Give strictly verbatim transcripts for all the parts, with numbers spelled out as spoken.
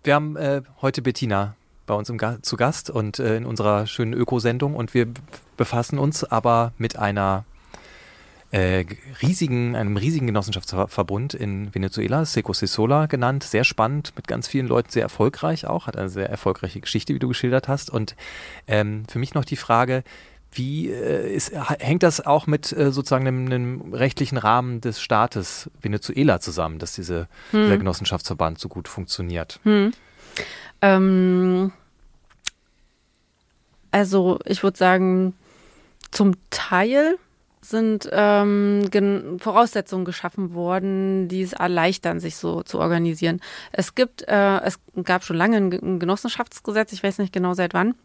Wir haben äh, heute Bettina bei uns im Ga- zu Gast und äh, in unserer schönen Ökosendung und wir b- befassen uns aber mit einer äh, riesigen, einem riesigen Genossenschaftsverbund in Venezuela, Seco Sesola genannt, sehr spannend, mit ganz vielen Leuten, sehr erfolgreich auch, hat eine sehr erfolgreiche Geschichte, wie du geschildert hast. Und ähm, für mich noch die Frage, wie äh, ist, hängt das auch mit äh, sozusagen einem, einem rechtlichen Rahmen des Staates Venezuela zusammen, dass diese, hm. dieser Genossenschaftsverband so gut funktioniert? Hm. Ähm, also ich würde sagen, zum Teil sind ähm, Gen- Voraussetzungen geschaffen worden, die es erleichtern, sich so zu organisieren. Es gibt, äh, es gab schon lange ein, ein Genossenschaftsgesetz, ich weiß nicht genau seit wann,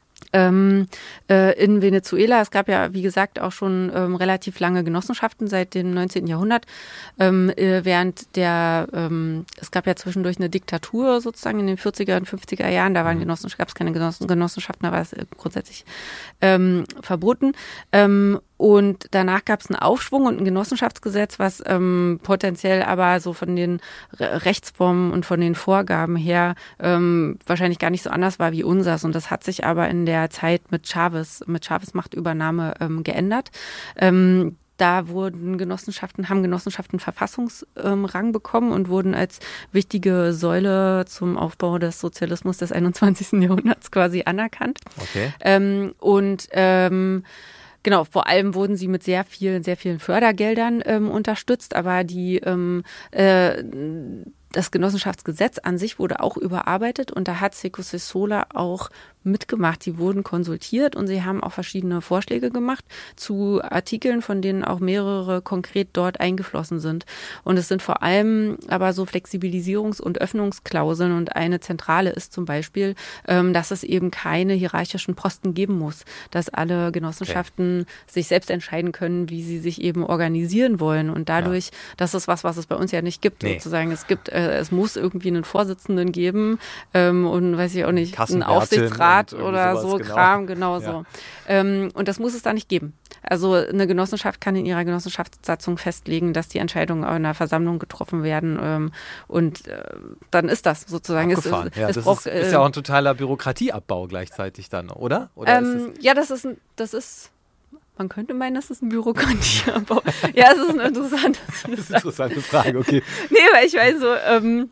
Ähm, äh, in Venezuela. Es gab ja, wie gesagt, auch schon ähm, relativ lange Genossenschaften seit dem neunzehnten Jahrhundert. Ähm, äh, während der, ähm, es gab ja zwischendurch eine Diktatur sozusagen in den vierziger und fünfziger Jahren. Da waren Genossen, gab es keine Genossen, Genossenschaften, da war es äh, grundsätzlich ähm, verboten. Ähm, Und danach gab es einen Aufschwung und ein Genossenschaftsgesetz, was ähm, potenziell aber so von den Re- Rechtsformen und von den Vorgaben her ähm, wahrscheinlich gar nicht so anders war wie unseres. Und das hat sich aber in der Zeit mit Chavez, mit Chavez Machtübernahme ähm, geändert. Ähm, Da wurden Genossenschaften, haben Genossenschaften Verfassungsrang ähm, bekommen und wurden als wichtige Säule zum Aufbau des Sozialismus des einundzwanzigsten Jahrhunderts quasi anerkannt. Okay. Ähm, und ähm, Genau, vor allem wurden sie mit sehr vielen, sehr vielen Fördergeldern ähm, unterstützt, aber die ähm, äh, das Genossenschaftsgesetz an sich wurde auch überarbeitet und da hat Seco Sesola auch mitgemacht. Die wurden konsultiert und sie haben auch verschiedene Vorschläge gemacht zu Artikeln, von denen auch mehrere konkret dort eingeflossen sind. Und es sind vor allem aber so Flexibilisierungs- und Öffnungsklauseln und eine zentrale ist zum Beispiel, ähm, dass es eben keine hierarchischen Posten geben muss, dass alle Genossenschaften okay. sich selbst entscheiden können, wie sie sich eben organisieren wollen und dadurch, ja. das ist was, was es bei uns ja nicht gibt, nee. sozusagen. Es gibt, äh, es muss irgendwie einen Vorsitzenden geben ähm, und weiß ich auch nicht, einen Aufsichtsrat oder so genau. Kram, genau ja. so. Ähm, und das muss es da nicht geben. Also eine Genossenschaft kann in ihrer Genossenschaftssatzung festlegen, dass die Entscheidungen in einer Versammlung getroffen werden ähm, und äh, dann ist das sozusagen. Es, ja, es das braucht, ist, ist ja auch ein totaler Bürokratieabbau gleichzeitig dann, oder? oder ähm, ist ja, das ist, das ist man könnte meinen, das ist ein Bürokratieabbau. Ja, es ist eine interessante, das ist eine interessante Frage, okay. Nee, weil ich weiß so, ähm,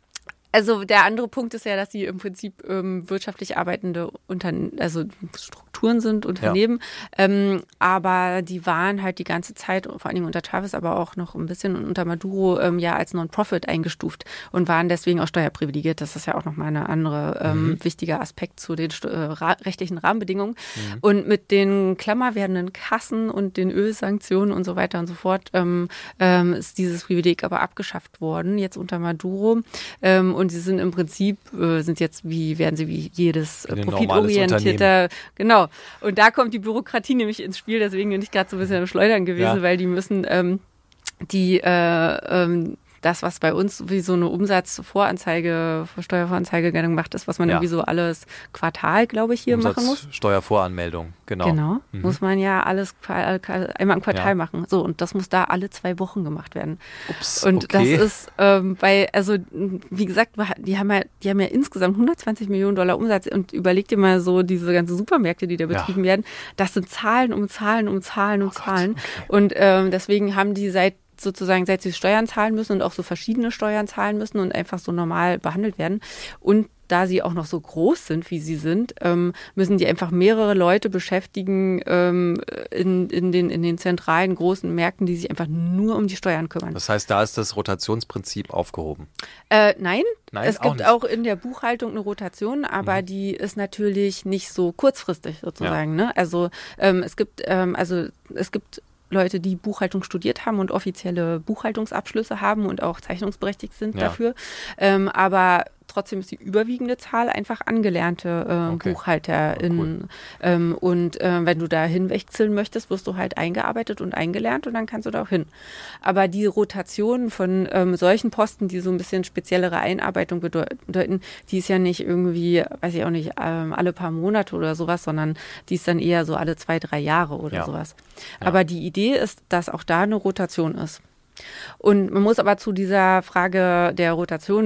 also der andere Punkt ist ja, dass sie im Prinzip ähm, wirtschaftlich arbeitende Unterne- also Strukturen sind, Unternehmen, ja. ähm, aber die waren halt die ganze Zeit, vor allen Dingen unter Chavez, aber auch noch ein bisschen unter Maduro, ähm, ja als Non-Profit eingestuft und waren deswegen auch steuerprivilegiert. Das ist ja auch nochmal ein anderer ähm, mhm. wichtiger Aspekt zu den äh, ra- rechtlichen Rahmenbedingungen. Mhm. Und mit den klammer werdenden Kassen und den Ölsanktionen und so weiter und so fort ähm, ähm, ist dieses Privileg aber abgeschafft worden, jetzt unter Maduro. Ähm, Und sie sind im Prinzip, äh, sind jetzt wie, werden sie wie jedes äh, profitorientierte, genau. Und da kommt die Bürokratie nämlich ins Spiel, deswegen bin ich gerade so ein bisschen am Schleudern gewesen, ja. weil die müssen ähm, die, äh, ähm, das, was bei uns wie so eine Umsatzvoranzeige, Steuervoranzeige gerne gemacht ist, was man ja. irgendwie so alles Quartal, glaube ich, hier Umsatz, machen muss. Steuervoranmeldung, genau. Genau, mhm. muss man ja alles einmal im Quartal ja. machen. So, und das muss da alle zwei Wochen gemacht werden. Ups, und okay. das ist ähm, bei, also wie gesagt, die haben ja, die haben ja insgesamt hundertzwanzig Millionen Dollar Umsatz und überleg dir mal so diese ganzen Supermärkte, die da betrieben ja. werden, das sind Zahlen um Zahlen um Zahlen um oh Zahlen. Gott, okay. Und ähm, deswegen haben die seit sozusagen, seit sie Steuern zahlen müssen und auch so verschiedene Steuern zahlen müssen und einfach so normal behandelt werden. Und da sie auch noch so groß sind, wie sie sind, ähm, müssen die einfach mehrere Leute beschäftigen ähm, in, in, den, in den zentralen großen Märkten, die sich einfach nur um die Steuern kümmern. Das heißt, da ist das Rotationsprinzip aufgehoben? Äh, nein, nein, es gibt auch, auch in der Buchhaltung eine Rotation, aber mhm. die ist natürlich nicht so kurzfristig sozusagen. Ja. Ne? Also ähm, es gibt, ähm, also es gibt Leute, die Buchhaltung studiert haben und offizielle Buchhaltungsabschlüsse haben und auch zeichnungsberechtigt sind ja. dafür. Ähm, aber trotzdem ist die überwiegende Zahl einfach angelernte äh, okay. BuchhalterInnen. Oh, cool. ähm, und äh, wenn du da hinwechseln möchtest, wirst du halt eingearbeitet und eingelernt und dann kannst du da auch hin. Aber die Rotation von ähm, solchen Posten, die so ein bisschen speziellere Einarbeitung bedeuten, die ist ja nicht irgendwie, weiß ich auch nicht, ähm, alle paar Monate oder sowas, sondern die ist dann eher so alle zwei, drei Jahre oder ja. sowas. Ja. Aber die Idee ist, dass auch da eine Rotation ist. Und man muss aber zu dieser Frage der Rotation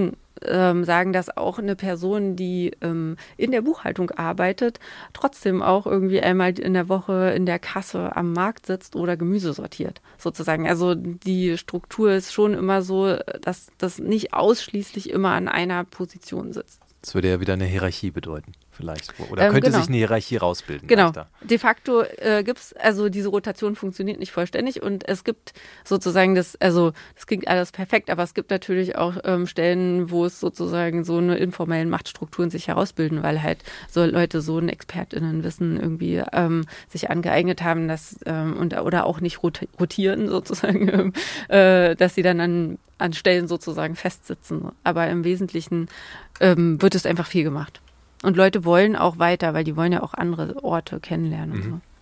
ähm, sagen, dass auch eine Person, die ähm, in der Buchhaltung arbeitet, trotzdem auch irgendwie einmal in der Woche in der Kasse am Markt sitzt oder Gemüse sortiert, sozusagen. Also die Struktur ist schon immer so, dass das nicht ausschließlich immer an einer Position sitzt. Das würde ja wieder eine Hierarchie bedeuten, vielleicht. Oder Ähm, könnte genau. sich eine Hierarchie rausbilden. Genau. leichter. De facto äh, gibt es, also diese Rotation funktioniert nicht vollständig und es gibt sozusagen das, also das klingt alles perfekt, aber es gibt natürlich auch ähm, Stellen, wo es sozusagen so eine informellen Machtstrukturen sich herausbilden, weil halt so Leute so ein ExpertInnenwissen irgendwie ähm, sich angeeignet haben, dass ähm, und oder auch nicht rot- rotieren sozusagen, äh, dass sie dann an, an Stellen sozusagen festsitzen. Aber im Wesentlichen ähm, wird es einfach viel gemacht. Und Leute wollen auch weiter, weil die wollen ja auch andere Orte kennenlernen und Mhm. so.